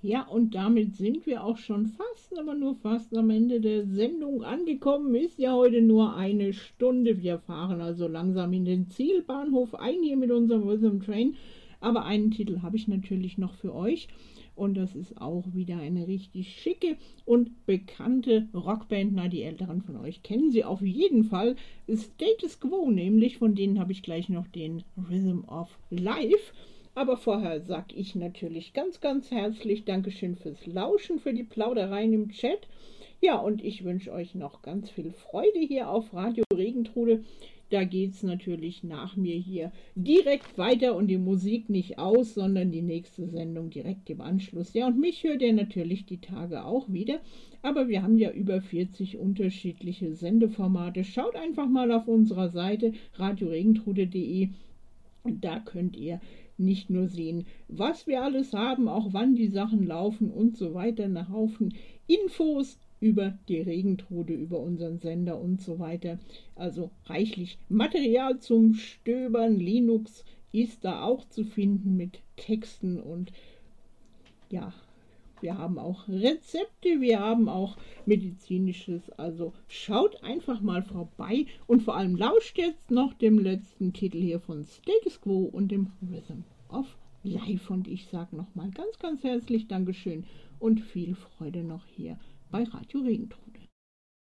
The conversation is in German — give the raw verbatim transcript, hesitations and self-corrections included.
Ja, und damit sind wir auch schon fast, aber nur fast am Ende der Sendung angekommen. Ist ja heute nur eine Stunde. Wir fahren also langsam in den Zielbahnhof ein hier mit unserem Rhythm Train. Aber einen Titel habe ich natürlich noch für euch. Und das ist auch wieder eine richtig schicke und bekannte Rockband. Na, die Älteren von euch kennen sie auf jeden Fall. Status Quo nämlich, von denen habe ich gleich noch den Rhythm of Life. Aber vorher sage ich natürlich ganz, ganz herzlich Dankeschön fürs Lauschen, für die Plaudereien im Chat. Ja, und ich wünsche euch noch ganz viel Freude hier auf Radio Regentrude. Da geht es natürlich nach mir hier direkt weiter und die Musik nicht aus, sondern die nächste Sendung direkt im Anschluss. Ja, und mich hört ihr natürlich die Tage auch wieder. Aber wir haben ja über vierzig unterschiedliche Sendeformate. Schaut einfach mal auf unserer Seite radio regentrude punkt de. Da könnt ihr nicht nur sehen, was wir alles haben, auch wann die Sachen laufen und so weiter, einen Haufen Infos über die Regentrude, über unseren Sender und so weiter. Also reichlich Material zum Stöbern. Linux ist da auch zu finden mit Texten und ja, wir haben auch Rezepte, wir haben auch medizinisches, also schaut einfach mal vorbei und vor allem lauscht jetzt noch dem letzten Titel hier von Status Quo und dem Rhythm of Life. Und ich sage nochmal ganz, ganz herzlich Dankeschön und viel Freude noch hier bei Radio Regentrude.